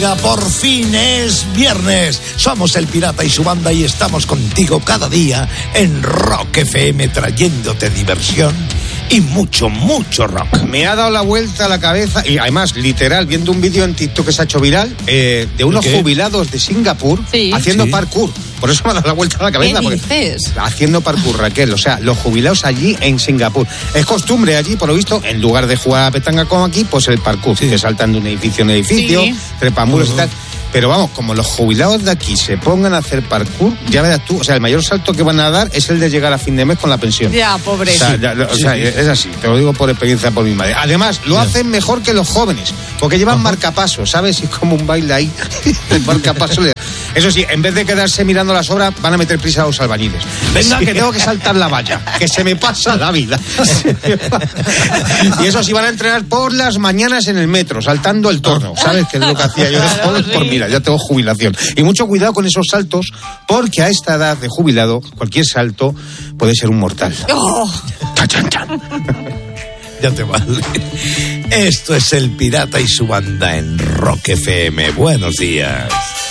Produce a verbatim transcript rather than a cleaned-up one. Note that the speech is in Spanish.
Por fin es viernes. Somos el Pirata y su banda y estamos contigo cada día en Rock F M trayéndote diversión y mucho, mucho rock. Me ha dado la vuelta a la cabeza y además, literal, viendo un vídeo en TikTok que se ha hecho viral eh, de unos jubilados de Singapur sí. haciendo sí. parkour. Por eso me ha dado la vuelta a la cabeza. ¿Qué dices? Haciendo parkour, Raquel. O sea, los jubilados allí en Singapur. Es costumbre allí, por lo visto, en lugar de jugar a petanga como aquí, pues el parkour. Sí. Que saltan de un edificio en edificio, sí. trepan muros uh-huh. y tal. Pero vamos, como los jubilados de aquí se pongan a hacer parkour, ya verás tú, o sea, el mayor salto que van a dar es el de llegar a fin de mes con la pensión. Ya, pobre. O sea, ya, o sea sí. es así, te lo digo por experiencia por mi madre. Además, lo ya. hacen mejor que los jóvenes, porque llevan uh-huh. marcapasos, ¿sabes? Y es como un baile ahí, el marcapaso. Eso sí, en vez de quedarse mirando las obras, van a meter prisa a los albañiles. Venga, sí. que tengo que saltar la valla, que se me pasa la vida. Y eso sí, van a entrenar por las mañanas en el metro, saltando el torno, ¿sabes? Que es lo que hacía yo después, por mira, ya tengo jubilación. Y mucho cuidado con esos saltos, porque a esta edad de jubilado, cualquier salto puede ser un mortal. Oh. Chan, chan, chan. Ya te vale. Esto es el Pirata y su banda en Rock F M. Buenos días.